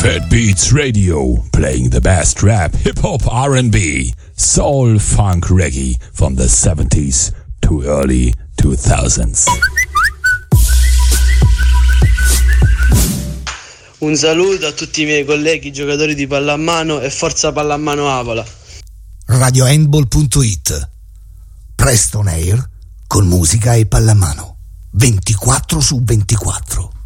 Bad Beats Radio, playing the best rap, hip-hop, R&B, soul, funk, reggae from the 70s to early 2000s. Un saluto a tutti i miei colleghi giocatori di pallamano e forza pallamano Avola. RadioHandball.it. Presto on air con musica e pallamano 24/24.